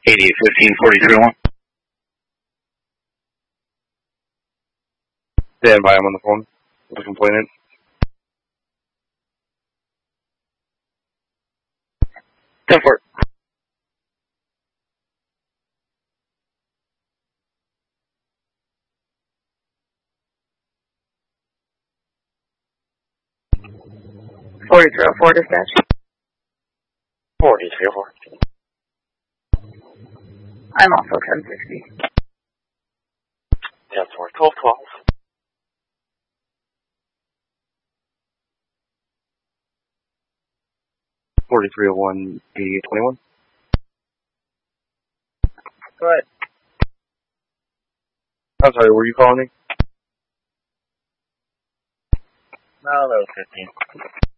8815 Stand by, I'm on the phone. The complainant. Ten for it. .40-4 dispatch. 40-4. I'm also 1060. 10-4. 12-12. 4301 8821. Go ahead. I'm sorry, were you calling me? No, that was 15.